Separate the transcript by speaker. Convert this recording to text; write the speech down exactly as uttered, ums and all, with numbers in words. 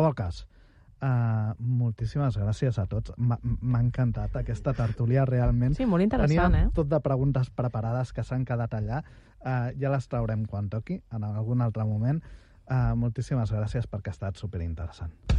Speaker 1: poques. Uh, moltíssimes gràcies a tots. M'ha encantat aquesta tertúlia, realment.
Speaker 2: Sí, molt interessant,
Speaker 1: Teníem
Speaker 2: eh?
Speaker 1: tot de preguntes preparades que s'han quedat allà. Uh, ja les traurem quan toqui, en algun altre moment. Uh, moltíssimes gràcies perquè ha estat superinteressant.